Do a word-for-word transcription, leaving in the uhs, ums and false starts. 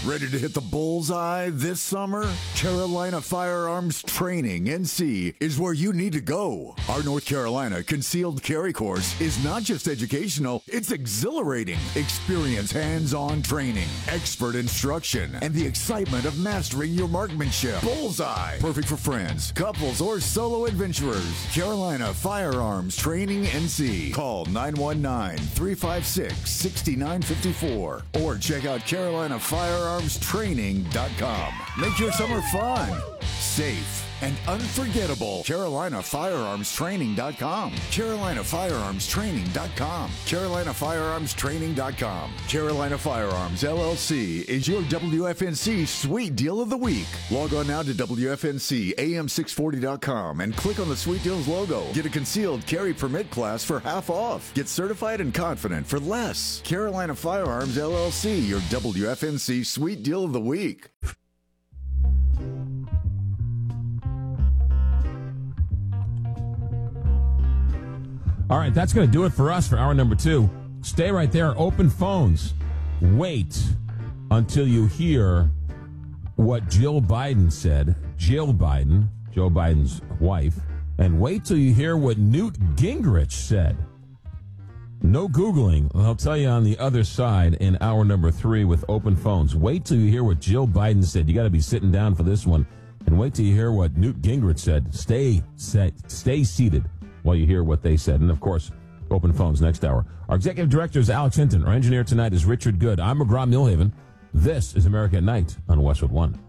Ready to hit the bullseye this summer? Carolina Firearms Training N C is where you need to go. Our North Carolina concealed carry course is not just educational, it's exhilarating. Experience hands-on training, expert instruction, and the excitement of mastering your marksmanship. Bullseye. Perfect for friends, couples, or solo adventurers. Carolina Firearms Training N C. Call nine one nine, three five six, six nine five four or check out carolina firearms training dot com. Make your summer fun, safe, and unforgettable. carolina firearms training dot com. carolina firearms training dot com. carolina firearms training dot com. Carolina Firearms, L L C is your W F N C Sweet Deal of the Week. Log on now to W F N C A M six forty dot com and click on the Sweet Deals logo. Get a concealed carry permit class for half off. Get certified and confident for less. Carolina Firearms, L L C, your W F N C Sweet Deal of the Week. All right, that's going to do it for us for hour number two. Stay right there. Open phones. Wait until you hear what Jill Biden said. Jill Biden, Joe Biden's wife. And wait till you hear what Newt Gingrich said. No Googling. I'll tell you on the other side in hour number three with open phones. Wait till you hear what Jill Biden said. You got to be sitting down for this one. And wait till you hear what Newt Gingrich said. Stay set, stay seated while you hear what they said. And, of course, open phones next hour. Our executive director is Alex Hinton. Our engineer tonight is Richard Good. I'm McGraw Millhaven. This is America at Night on Westwood One.